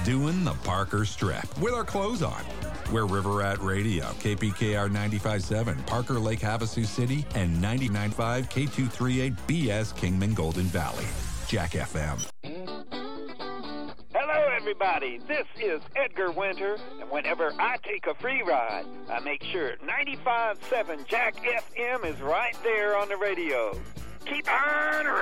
doing the Parker Strip with our clothes on. We're River Rat Radio, KPKR 95.7, Parker Lake, Havasu City, and 99.5 K238 BS Kingman Golden Valley. Jack FM. Hello, everybody. This is Edgar Winter, and whenever I take a free ride, I make sure 95.7 Jack FM is right there on the radio. Keep on